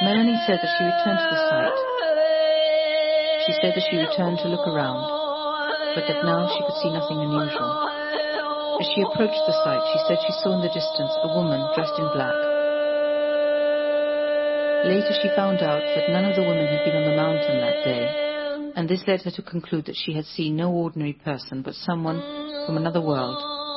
Melanie said that she returned to the site. She said that she returned to look around, but that now she could see nothing unusual. As she approached the site, she said she saw in the distance a woman dressed in black. Later she found out that none of the women had been on the mountain that day, and this led her to conclude that she had seen no ordinary person but someone from another world,